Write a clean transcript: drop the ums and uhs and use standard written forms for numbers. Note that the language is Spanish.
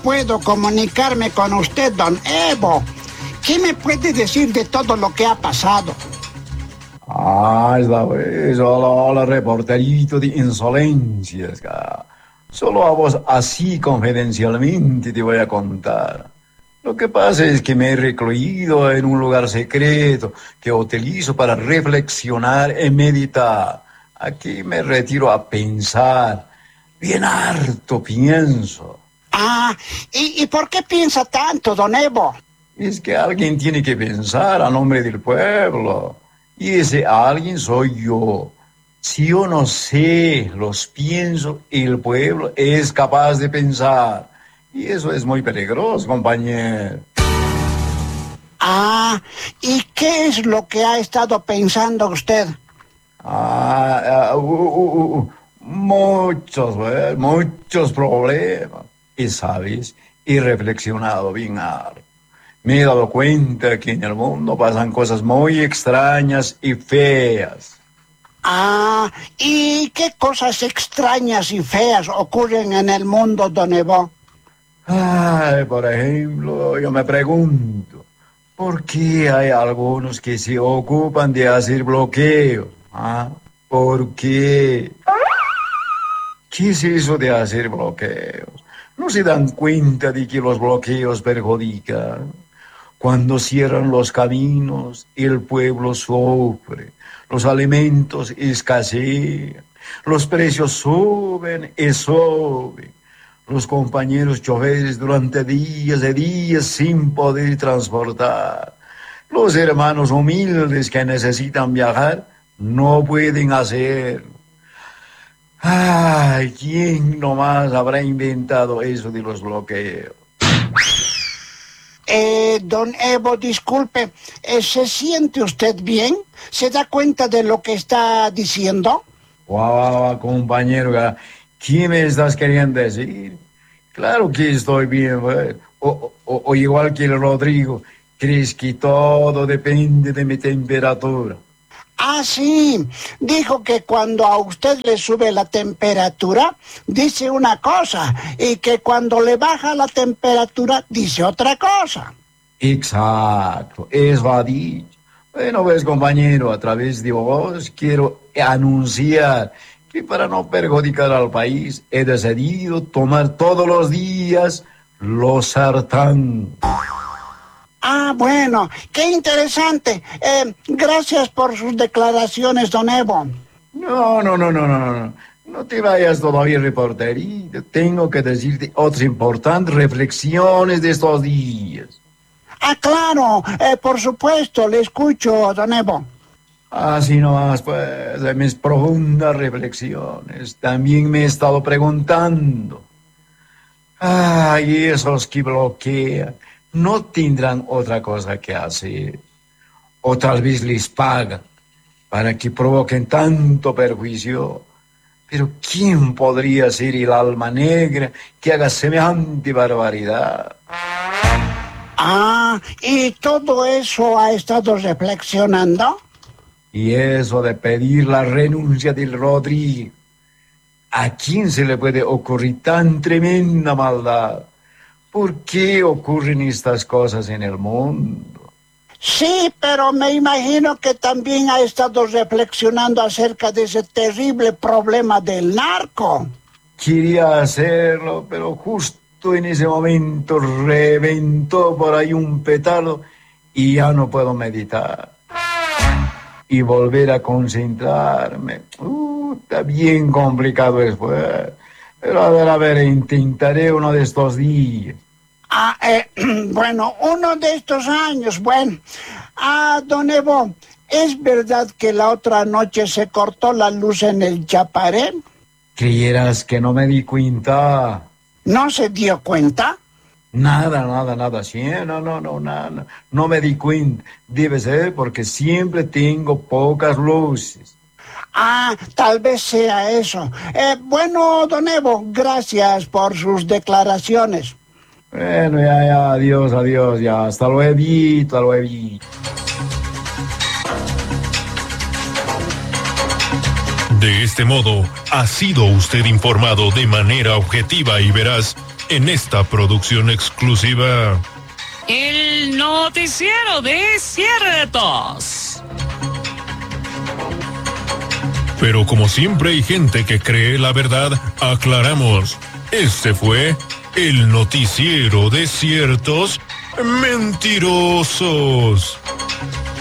puedo comunicarme con usted, don Evo. ¿Qué me puede decir de todo lo que ha pasado? Esta vez, hola, hola, reporterito de insolencias. Solo a vos así confidencialmente te voy a contar. Lo que pasa es que me he recluido en un lugar secreto que utilizo para reflexionar y meditar. Aquí me retiro a pensar. Bien harto pienso. ¿Y por qué piensa tanto, don Evo? Es que alguien tiene que pensar a nombre del pueblo. Y ese alguien soy yo. Si yo no sé, los pienso, el pueblo es capaz de pensar. Y eso es muy peligroso, compañero. ¿Y qué es lo que ha estado pensando usted? Muchos problemas. Y sabes, he reflexionado bien harto. Me he dado cuenta que en el mundo pasan cosas muy extrañas y feas. ¿Y qué cosas extrañas y feas ocurren en el mundo, don Evo? Por ejemplo, yo me pregunto, ¿por qué hay algunos que se ocupan de hacer bloqueos? ¿Por qué? ¿Qué es eso de hacer bloqueos? ¿No se dan cuenta de que los bloqueos perjudican? Cuando cierran los caminos, el pueblo sufre, los alimentos escasean, los precios suben y suben. Los compañeros choferes durante días y días sin poder transportar. Los hermanos humildes que necesitan viajar no pueden hacerlo. ¿Quién nomás habrá inventado eso de los bloqueos? Don Evo, disculpe, ¿se siente usted bien? ¿Se da cuenta de lo que está diciendo? Compañero, ¿qué me estás queriendo decir? Claro que estoy bien, ¿eh? O igual que el Rodrigo, ¿crees que todo depende de mi temperatura? Sí, dijo que cuando a usted le sube la temperatura, dice una cosa, y que cuando le baja la temperatura, dice otra cosa. Exacto, eso ha dicho. Bueno, pues compañero, a través de vos quiero anunciar que para no perjudicar al país he decidido tomar todos los días los sartán. Bueno, qué interesante. Gracias por sus declaraciones, don Evo. No. No te vayas todavía, reporterito. Tengo que decirte otras importantes reflexiones de estos días. Claro, por supuesto, le escucho, don Evo. Así nomás, pues, de mis profundas reflexiones. También me he estado preguntando. Y esos que bloquean no tendrán otra cosa que hacer. O tal vez les pagan para que provoquen tanto perjuicio. Pero ¿quién podría ser el alma negra que haga semejante barbaridad? ¿Y todo eso ha estado reflexionando? Y eso de pedir la renuncia del Rodrigo. ¿A quién se le puede ocurrir tan tremenda maldad? ¿Por qué ocurren estas cosas en el mundo? Sí, pero me imagino que también ha estado reflexionando acerca de ese terrible problema del narco. Quería hacerlo, pero justo en ese momento reventó por ahí un petardo y ya no puedo meditar. Y volver a concentrarme. Está bien complicado después. Pero a ver, intentaré uno de estos días. Bueno, uno de estos años, bueno. Don Evo, ¿es verdad que la otra noche se cortó la luz en el Chaparé? ¿Creyeras que no me di cuenta? ¿No se dio cuenta? Nada, sí, nada. No me di cuenta. Debe ser porque siempre tengo pocas luces. Tal vez sea eso. Bueno, don Evo, gracias por sus declaraciones. Bueno, ya, adiós, ya, hasta luego. De este modo, ha sido usted informado de manera objetiva y veraz en esta producción exclusiva. El noticiero Desiertos. Pero como siempre hay gente que cree la verdad, aclaramos. Este fue el noticiero Desiertos Mentirosos.